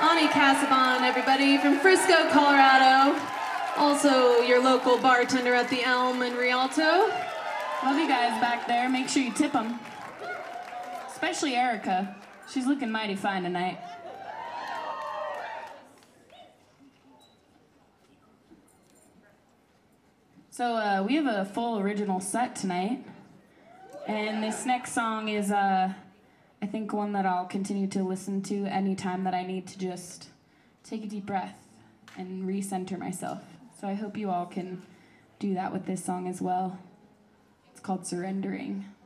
Ani Casabon, everybody, from Frisco, Colorado. Also, your local bartender at the Elm in Rialto. Love you guys back there. Make sure you tip them. Especially Erica. She's looking mighty fine tonight. So we have a full original set tonight. And this next song is, I think, one that I'll continue to listen to anytime that I need to just take a deep breath and recenter myself. So I hope you all can do that with this song as well. It's called Surrendering.